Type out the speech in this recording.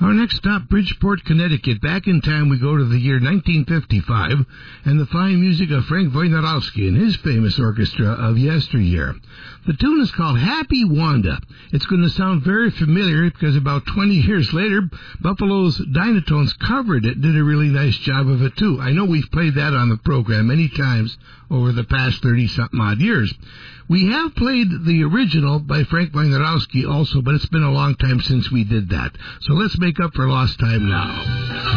Our next stop, Bridgeport, Connecticut. Back in time, we go to the year 1955 and the fine music of Frank Wojnarowski and his famous orchestra of yesteryear. The tune is called Happy Wanda. It's going to sound very familiar because about 20 years later, Buffalo's Dynatones covered it, did a really nice job of it too. I know we've played that on the program many times over the past 30-something odd years. We have played the original by Frank Wojnarowski also, but it's been a long time since we did that. So let's make up for lost time now.